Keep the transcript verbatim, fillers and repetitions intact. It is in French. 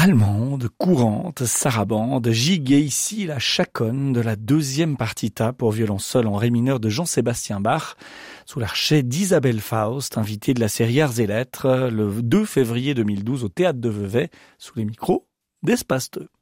allemande, courante, sarabande, giguait ici la chaconne de la deuxième partita pour violon seul en ré mineur de Jean-Sébastien Bach, sous l'archet d'Isabelle Faust, invitée de la série Arts et Lettres, le deux février deux mille douze au Théâtre de Vevey, sous les micros d'Espace deux.